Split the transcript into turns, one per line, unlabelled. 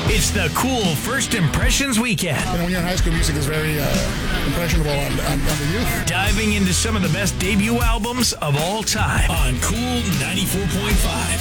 It's the Cool First Impressions Weekend.
When you're in high school, music is very impressionable on the youth.
Diving into some of the best debut albums of all time.
On Cool 94.5.